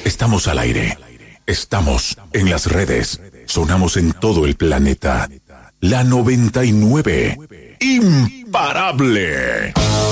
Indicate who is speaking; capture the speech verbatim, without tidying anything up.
Speaker 1: Estamos al aire. Estamos en las redes. Sonamos en todo el planeta. La noventa y nueve. Imparable.